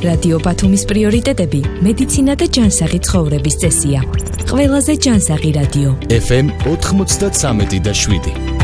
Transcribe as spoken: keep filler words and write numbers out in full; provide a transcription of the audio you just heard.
რადიო ბათუმის პრიორიტეტები მედიცინა და ჯანსაღი ცხოვრების წესია. ყველაზე ჯანსაღი რადიო. ეფ ემ ოთხმოცდათსამეტი და შვიდი.